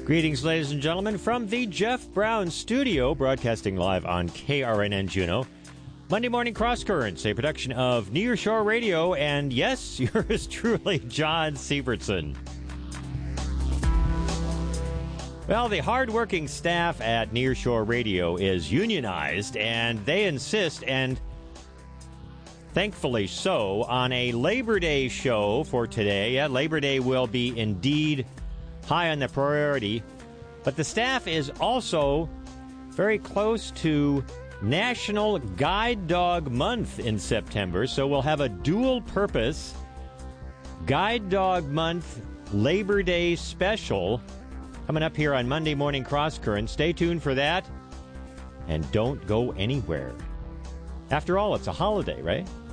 Greetings, ladies and gentlemen, from the Jeff Brown Studio, broadcasting live on KRNN Juneau. Monday Morning Cross Currents, a production of Near Shore Radio, and yes, yours truly, John Sievertson. Well, the hardworking staff at Near Shore Radio is unionized, and they insist, and thankfully so, on a Labor Day show for today. Yeah, Labor Day will be indeed high on the priority, but the staff is also very close to National Guide Dog Month in September, so we'll have a dual purpose Guide Dog Month Labor Day special coming up here on Monday Morning Cross Current. Stay tuned for that, and don't go anywhere. After all, it's a holiday, right?